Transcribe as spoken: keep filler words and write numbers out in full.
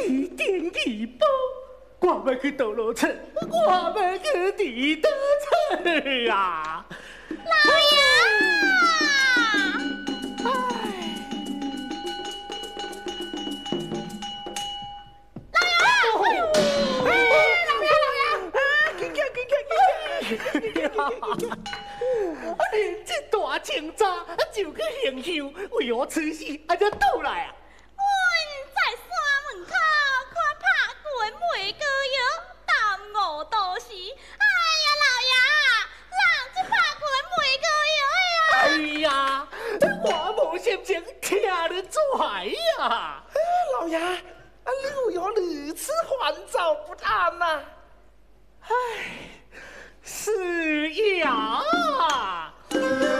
一点一步，我要去倒落城，我要去地倒城啊！ 老爷。 这大清早就去行凶，为何此时还才倒来啊？ 阮在山门口看拍过每个月淡五都是，哎呀老爷，人这拍过每个月呀！ 哎呀，我无心情听你拽呀！ 老爷，啊，你有如此烦躁不安呐？ 唉，是呀。